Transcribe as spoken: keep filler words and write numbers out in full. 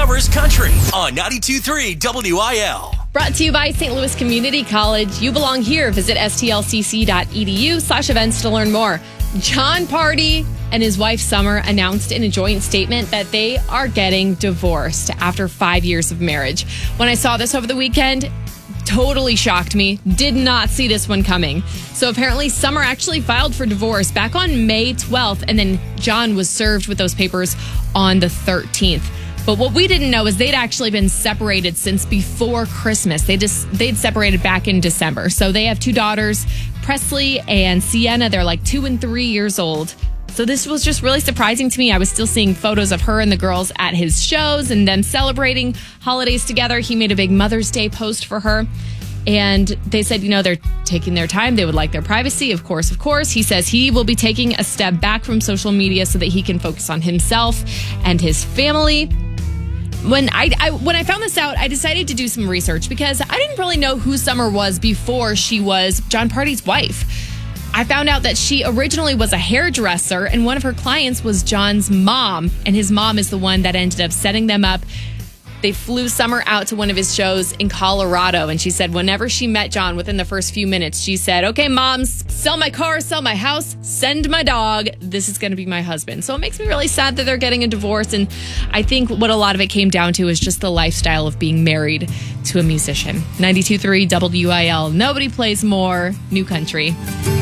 Summer's Country on ninety-two point three W I L. Brought to you by Saint Louis Community College. You belong here. Visit stlcc.edu slash events to learn more. Jon Pardi and his wife Summer announced in a joint statement that they are getting divorced after five years of marriage. When I saw this over the weekend, totally shocked me. Did not see this one coming. So apparently Summer actually filed for divorce back on May twelfth, and then Jon was served with those papers on the thirteenth. But what we didn't know is they'd actually been separated since before Christmas. They just they'd separated back in December. So they have two daughters, Presley and Sienna. They're like two and three years old. So this was just really surprising to me. I was still seeing photos of her and the girls at his shows and them celebrating holidays together. He made a big Mother's Day post for her. And they said, you know, they're taking their time. They would like their privacy. Of course, of course. He says he will be taking a step back from social media so that he can focus on himself and his family. When I, I when I found this out, I decided to do some research because I didn't really know who Summer was before she was Jon Pardi's wife. I found out that she originally was a hairdresser, and one of her clients was Jon's mom, and his mom is the one that ended up setting them up. They flew Summer out to one of his shows in Colorado, and she said whenever she met Jon within the first few minutes, she said, okay, moms, sell my car, sell my house, send my dog. This is going to be my husband. So it makes me really sad that they're getting a divorce, and I think what a lot of it came down to is just the lifestyle of being married to a musician. ninety-two point three W I L. Nobody plays more new country.